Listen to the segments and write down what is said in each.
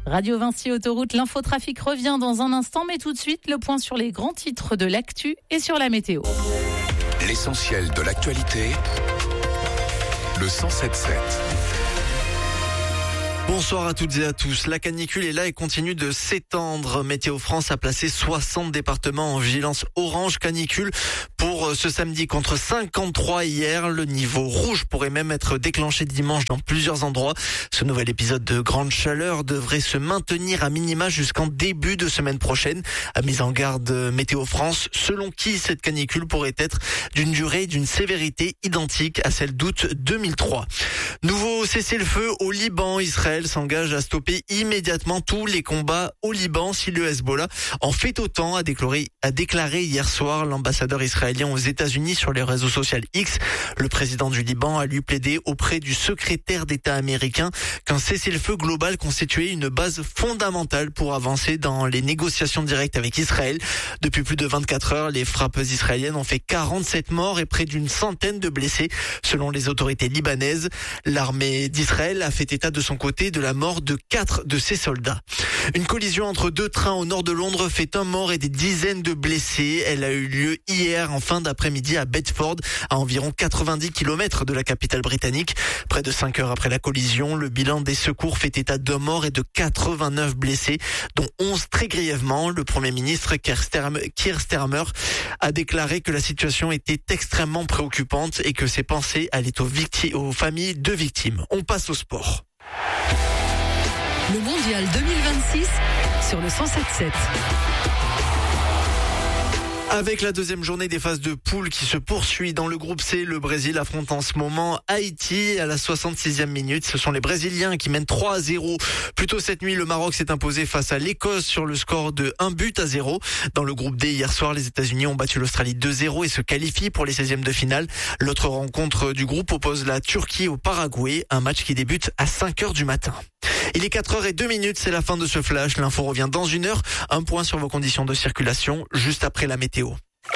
Radio Vinci Autoroute, l'infotrafic revient dans un instant, mais tout de suite, le point sur les grands titres de l'actu et sur la météo. L'essentiel de l'actualité, le 107.7. Bonsoir à toutes et à tous. La canicule est là et continue de s'étendre. Météo France a placé 60 départements en vigilance orange canicule pour ce samedi contre 53 hier. Le niveau rouge pourrait même être déclenché dimanche dans plusieurs endroits. Ce nouvel épisode de grande chaleur devrait se maintenir à minima jusqu'en début de semaine prochaine. A mise en garde Météo France, selon qui cette canicule pourrait être d'une durée et d'une sévérité identique à celle d'août 2003. Nouveau cessez-le-feu au Liban. Israël s'engage à stopper immédiatement tous les combats au Liban si le Hezbollah en fait autant, a déclaré hier soir l'ambassadeur israélien aux États-Unis sur les réseaux sociaux X. Le président du Liban a lui plaidé auprès du secrétaire d'État américain qu'un cessez-le-feu global constituait une base fondamentale pour avancer dans les négociations directes avec Israël. Depuis plus de 24 heures, les frappes israéliennes ont fait 47 morts et près d'une centaine de blessés, selon les autorités libanaises. L'armée d'Israël a fait état de son côté de la mort de 4 de ses soldats. Une collision entre deux trains au nord de Londres fait un mort et des dizaines de blessés. Elle a eu lieu hier en fin d'après-midi à Bedford, à environ 90 km de la capitale britannique. Près de 5 heures après la collision, le bilan des secours fait état d'un mort et de 89 blessés, dont 11 très grièvement. Le Premier ministre Keir Starmer a déclaré que la situation était extrêmement préoccupante et que ses pensées allaient aux familles de victimes. On passe au sport. Le mondial 2026 sur le 107.7. Avec la deuxième journée des phases de poule qui se poursuit dans le groupe C, le Brésil affronte en ce moment Haïti à la 66e minute. Ce sont les Brésiliens qui mènent 3-0. Plus tôt cette nuit, le Maroc s'est imposé face à l'Écosse sur le score de 1-0. Dans le groupe D, hier soir, les États-Unis ont battu l'Australie 2-0 et se qualifient pour les 16e de finale. L'autre rencontre du groupe oppose la Turquie au Paraguay, un match qui débute à 5h du matin. Il est 4h02, c'est la fin de ce flash. L'info revient dans une heure. Un point sur vos conditions de circulation juste après la météo.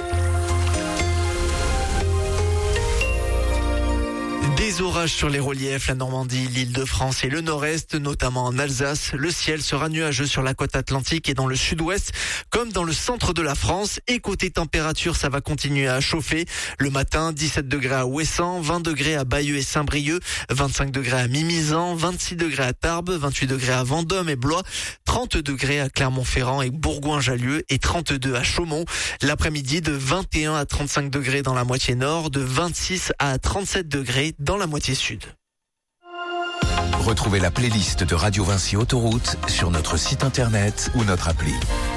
Des orages sur les reliefs, la Normandie, l'Île-de-France et le Nord-Est, notamment en Alsace. Le ciel sera nuageux sur la côte atlantique et dans le sud-ouest, comme dans le centre de la France. Et côté température, ça va continuer à chauffer. Le matin, 17 degrés à Ouessant, 20 degrés à Bayeux et Saint-Brieuc, 25 degrés à Mimizan, 26 degrés à Tarbes, 28 degrés à Vendôme et Blois, 30 degrés à Clermont-Ferrand et Bourgoin-Jallieu et 32 à Chaumont. L'après-midi, de 21 à 35 degrés dans la moitié nord, de 26 à 37 degrés dans la moitié sud. Retrouvez la playlist de Radio Vinci Autoroute sur notre site internet ou notre appli.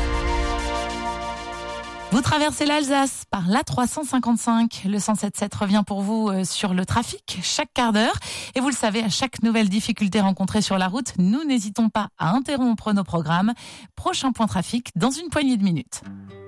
Vous traversez l'Alsace par l'A355. Le 107.7 revient pour vous sur le trafic chaque quart d'heure. Et vous le savez, à chaque nouvelle difficulté rencontrée sur la route, nous n'hésitons pas à interrompre nos programmes. Prochain point trafic dans une poignée de minutes.